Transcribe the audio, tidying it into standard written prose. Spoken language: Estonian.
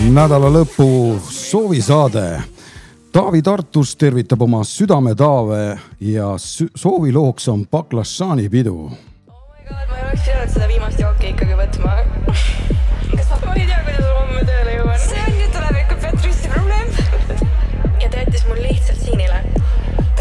Nädala lõpu soovisaade. Taavi Tartus tervitab oma südametaave ja soovilooks on Baklašani pidu. Oh my god, ma ei oleks pidanud seda viimast jooki ikkagi võtma. Ma ei tea,